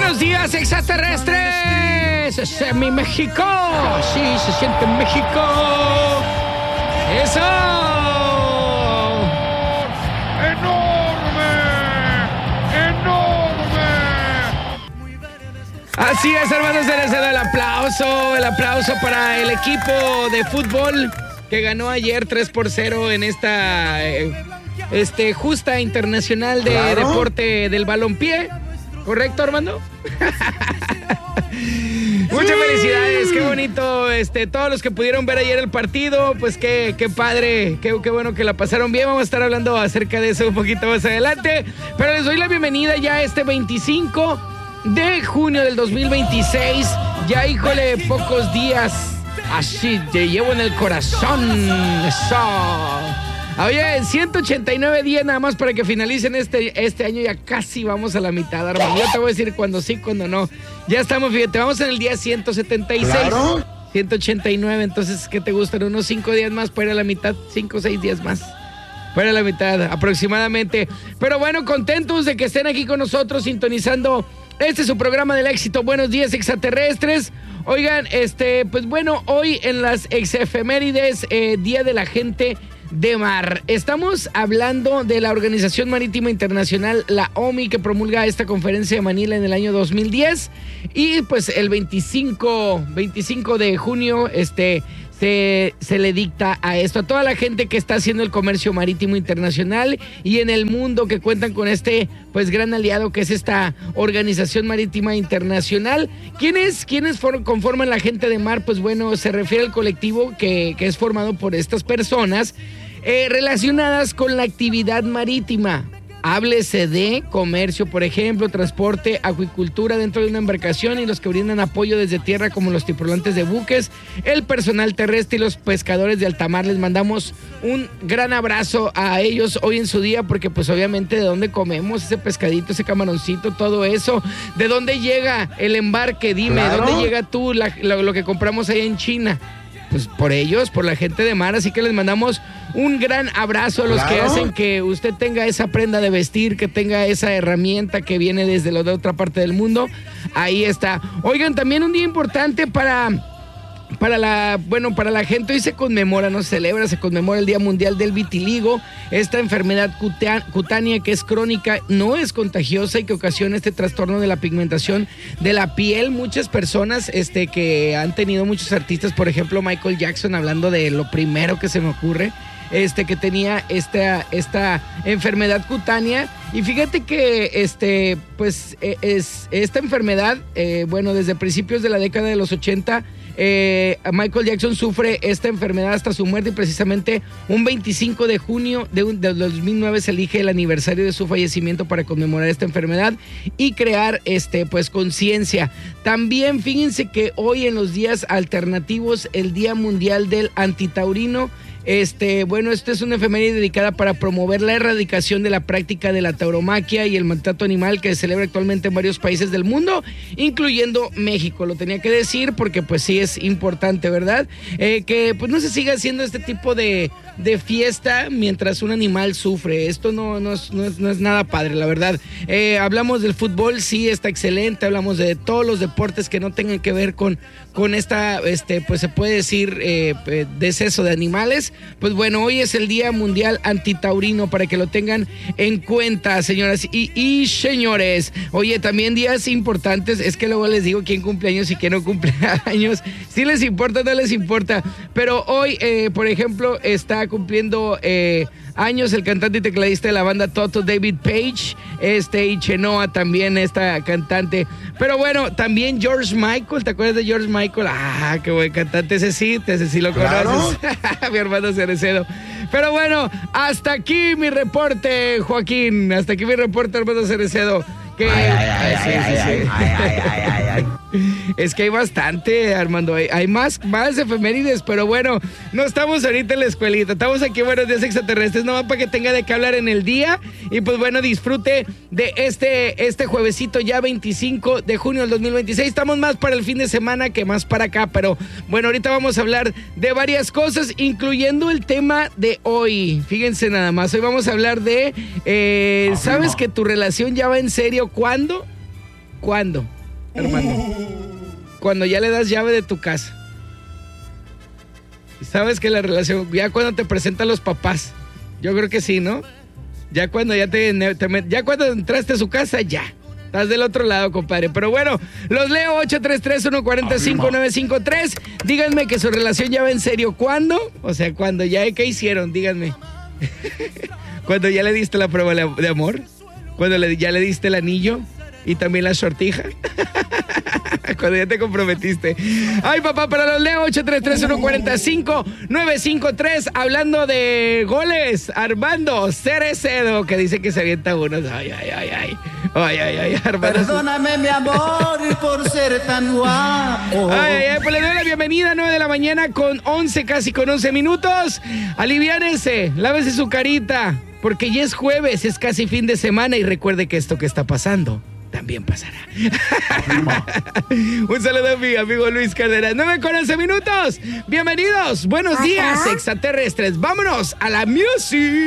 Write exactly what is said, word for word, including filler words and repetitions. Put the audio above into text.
Buenos días, extraterrestres. Es mi México. Sí, se siente en México. Eso. ¡Enorme! ¡Enorme! Así es, hermanos, se les da el aplauso. El aplauso para el equipo de fútbol que ganó ayer tres por cero en esta eh, este, justa internacional de ¿Claro? deporte del balompié. ¿Correcto, Armando? Muchas felicidades, qué bonito, este, todos los que pudieron ver ayer el partido, pues qué, qué padre, qué, qué bueno que la pasaron bien. Vamos a estar hablando acerca de eso un poquito más adelante, pero les doy la bienvenida ya este veinticinco de junio del dos mil veintiséis, ya híjole, pocos días, así te llevo en el corazón, eso. Oye, ciento ochenta y nueve días nada más para que finalicen este, este año. Ya casi vamos a la mitad, Armando. Yo te voy a decir cuando sí, cuando no. Ya estamos, fíjate, vamos en el día ciento setenta y seis. ¿Claro? ciento ochenta y nueve, entonces, ¿qué te gustan? Unos cinco días más para ir a la mitad. cinco o seis días más para ir a la mitad, aproximadamente. Pero bueno, contentos de que estén aquí con nosotros, sintonizando este es su programa del éxito. Buenos días, extraterrestres. Oigan, este, pues bueno, hoy en las exefemérides, eh, Día de la Gente de Mar. Estamos hablando de la Organización Marítima Internacional, la O M I, que promulga esta conferencia de Manila en el año dos mil diez. Y pues el veinticinco de junio este, se, se le dicta a esto, a toda la gente que está haciendo el comercio marítimo internacional y en el mundo, que cuentan con este pues gran aliado que es esta Organización Marítima Internacional. ¿Quiénes, quiénes for, conforman la Gente de Mar? Pues bueno, se refiere al colectivo que, que es formado por estas personas eh, relacionadas con la actividad marítima. Háblese de comercio, por ejemplo, transporte, acuicultura dentro de una embarcación y los que brindan apoyo desde tierra, como los tripulantes de buques, el personal terrestre y los pescadores de alta mar. Les mandamos un gran abrazo a ellos hoy en su día, porque pues obviamente de dónde comemos ese pescadito, ese camaroncito, todo eso, de dónde llega el embarque, dime, ¿Claro? ¿dónde llega tú la, lo, lo que compramos allá en China? Pues por ellos, por la Gente de Mar, así que les mandamos un gran abrazo a los ¿Claro? que hacen que usted tenga esa prenda de vestir, que tenga esa herramienta que viene desde la de otra parte del mundo. Ahí está. Oigan, también un día importante para... Para la, bueno, para la gente, hoy se conmemora, no se celebra, se conmemora el Día Mundial del Vitiligo, esta enfermedad cutánea que es crónica, no es contagiosa y que ocasiona este trastorno de la pigmentación de la piel. Muchas personas este, que han tenido, muchos artistas, por ejemplo Michael Jackson, hablando de lo primero que se me ocurre, este que tenía esta, esta enfermedad cutánea. Y fíjate que este, pues, es, esta enfermedad, eh, bueno, desde principios de la década de los ochenta, Eh, Michael Jackson sufre esta enfermedad hasta su muerte, y precisamente un veinticinco de junio de, un, de dos mil nueve se elige el aniversario de su fallecimiento para conmemorar esta enfermedad y crear este, pues, conciencia. También fíjense que hoy en los días alternativos, el Día Mundial del Antitaurino. Este, bueno, esto es una efeméride dedicada para promover la erradicación de la práctica de la tauromaquia y el maltrato animal que se celebra actualmente en varios países del mundo, incluyendo México. Lo tenía que decir porque pues sí es importante, ¿verdad? Eh, que pues no se siga haciendo este tipo de, de fiesta mientras un animal sufre. Esto no, no, es, no, es, no es nada padre, la verdad. Eh, hablamos del fútbol, sí, está excelente. Hablamos de todos los deportes que no tengan que ver con, con esta, este, pues se puede decir, eh, deceso de animales. Pues bueno, hoy es el Día Mundial Antitaurino, para que lo tengan en cuenta, señoras y, y señores. Oye, también días importantes, es que luego les digo quién cumple años y quién no cumple años. Si les importa, no les importa. Pero hoy, eh, por ejemplo, está cumpliendo eh, años el cantante y tecladista de la banda Toto, David Page, este, y Chenoa también, esta cantante. Pero bueno, también George Michael, ¿te acuerdas de George Michael? Ah, qué buen cantante, ese sí, ese sí lo ¿Claro? conoces. Mi hermano Cerecedo. Pero bueno, hasta aquí mi reporte, Joaquín, hasta aquí mi reporte, hermano Cerecedo. Que... Ay, ay, ay, sí, ay, sí, ay, sí. Ay, ay, ay, ay, ay. Es que hay bastante, Armando, hay, hay más, más efemérides, pero bueno, no estamos ahorita en la escuelita, estamos aquí, Buenos Días Extraterrestres, nomás para que tenga de qué hablar en el día, y pues bueno, disfrute de este, este juevesito ya veinticinco de junio del dos mil veintiséis, estamos más para el fin de semana que más para acá, pero bueno, ahorita vamos a hablar de varias cosas, incluyendo el tema de hoy, fíjense nada más, hoy vamos a hablar de, eh, ¿sabes que tu relación ya va en serio? ¿Cuándo? ¿Cuándo? Armando? Cuando ya le das llave de tu casa. Sabes que la relación, ya cuando te presentan los papás, yo creo que sí, ¿no? Ya cuando ya te, te ya cuando entraste a su casa, ya. Estás del otro lado, compadre. Pero bueno, los leo ocho tres tres, uno cuatro cinco, nueve cinco tres. Díganme que su relación ya va en serio. ¿Cuándo? O sea, cuando ya, ¿qué hicieron? Díganme. Cuando ya le diste la prueba de amor. Cuando le, ya le diste el anillo. Y también la sortija. Cuando ya te comprometiste. Ay, papá, para los leo ocho tres tres, uno cuatro cinco, nueve cinco tres. Hablando de goles, Armando Cerecedo, que dice que se avienta unos. Ay, ay, ay, ay. Ay, ay, ay, Armando. Perdóname, mi amor, por ser tan guapo. Ay, ay, ay, pues le doy la bienvenida a nueve de la mañana con once, casi con once minutos. Aliviánese, lávese su carita, porque ya es jueves, es casi fin de semana y recuerde que esto que está pasando también pasará. Un saludo a mi amigo Luis Cárdenas. nueve con once minutos. Bienvenidos. Buenos días, extraterrestres. Vámonos a la music.